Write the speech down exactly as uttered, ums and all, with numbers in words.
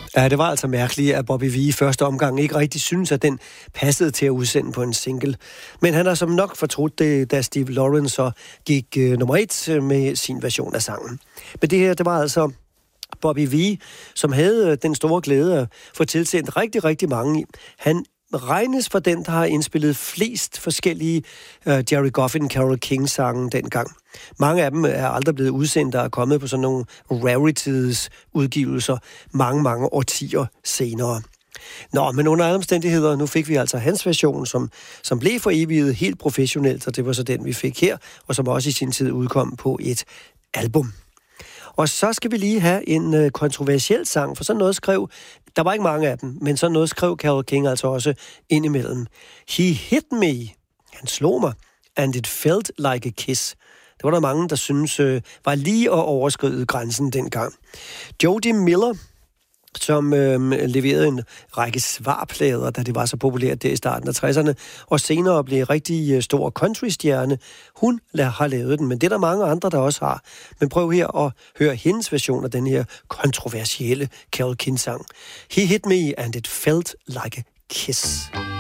Ja, det var altså mærkeligt, at Bobby Vee i første omgang ikke rigtig synes, at den passede til at udsende på en single. Men han har som nok fortrudt det, da Steve Lawrence så gik uh, nummer et med sin version af sangen. Men det her, det var altså Bobby Vee, som havde den store glæde at få tilsendt rigtig, rigtig mange. Han regnes for den, der har indspillet flest forskellige uh, Jerry Goffin, Carole King-sange dengang. Mange af dem er aldrig blevet udsendt og er kommet på sådan nogle rarities-udgivelser mange, mange årtier senere. Nå, men under alle omstændigheder, nu fik vi altså hans version, som, som blev for evigt helt professionelt, og det var så den, vi fik her, og som også i sin tid udkom på et album. Og så skal vi lige have en øh, kontroversiel sang, for sådan noget skrev, der var ikke mange af dem, men sådan noget skrev Carole King altså også indimellem. He hit me, han slog mig, and it felt like a kiss. Det var der mange, der synes øh, var lige at overskride grænsen dengang. Jody Miller, som øh, leverede en række svarplader, da det var så populært der i starten af tresserne, og senere blev rigtig øh, stor countrystjerne. Hun har lavet den, men det er der mange andre, der også har. Men prøv her at høre hendes version af den her kontroversielle Carole King-sang. He hit me, and it felt like a kiss.